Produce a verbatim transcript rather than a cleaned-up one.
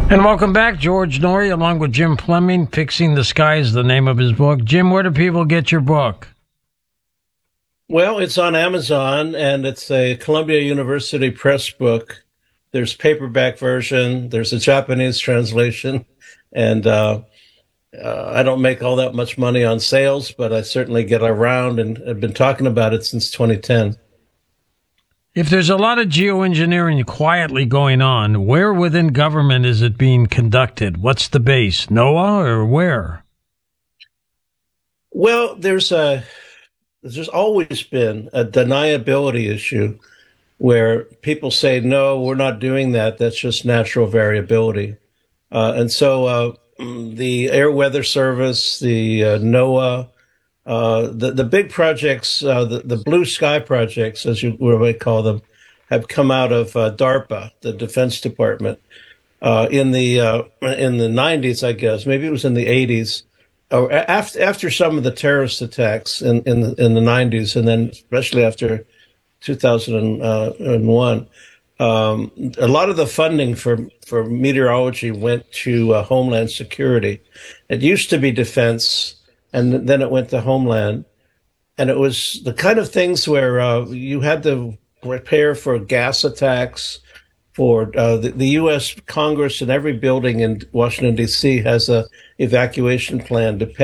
And welcome back, George Norrie, along with Jim Fleming. Fixing the Sky is the name of his book. Jim, where do people get your book? Well, it's on Amazon, and it's a Columbia University Press book. There's paperback version. There's a Japanese translation, and uh, uh, I don't make all that much money on sales, but I certainly get around, and I've been talking about it since twenty ten. If there's a lot of geoengineering quietly going on, where within government is it being conducted? What's the base? NOAA or where? Well, there's a there's always been a deniability issue where people say, no, we're not doing that. That's just natural variability. Uh, and so uh, the Air Weather Service, the uh, NOAA, uh, the, the big projects, uh, the, the blue sky projects, as you might call them, have come out of uh, DARPA, the Defense Department. Uh, in the uh, in the nineties, I guess, maybe it was in the eighties, or after after some of the terrorist attacks in in the, in the nineties, and then especially after two thousand one, um, a lot of the funding for for meteorology went to uh, Homeland Security. It used to be Defense, and then it went to Homeland, and it was the kind of things where uh, you had to prepare for gas attacks. For uh, the, the U S Congress and every building in Washington, D C has a evacuation plan depending